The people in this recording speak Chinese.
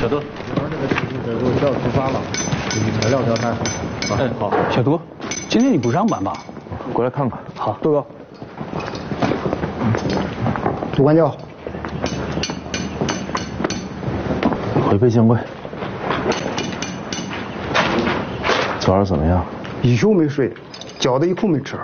小杜， 这边这个给我叫出发了，材料调查。 好。小杜，今天你不上班吧？ 过来看看。 好， 豆哥。 主管叫。 回备见贵。昨晚怎么样？ 一宿没睡，觉得一口没吃。